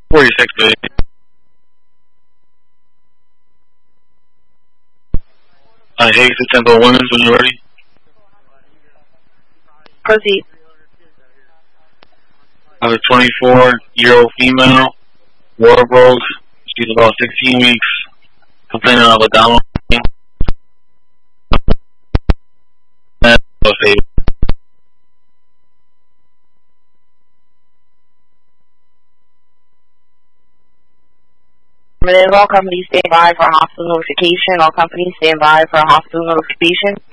46, baby. Hayes to Tempo Women's when you're ready. Proceed. I have a 24-year-old female, Warbroke. She's about 16 weeks, complaining of abdominal pain. All companies stand by for hospital notification. All companies stand by for hospital notification.